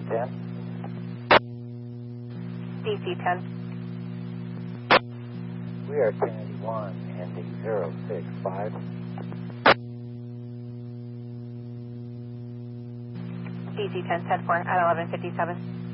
10. DC 10. We are 1081, ending 065. DC 10, 10-4 at 1157.